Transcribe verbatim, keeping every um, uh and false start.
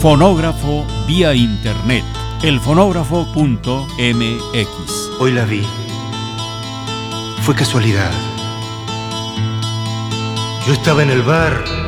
Fonógrafo vía internet, elfonógrafo punto m x. Hoy la vi. Fue casualidad. Yo estaba en el bar